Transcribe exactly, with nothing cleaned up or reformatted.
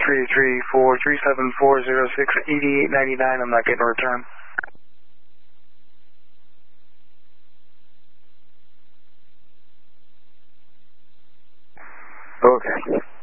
three eight three for three seven four zero six eighty-eight ninety-nine. I'm not getting a return. Okay.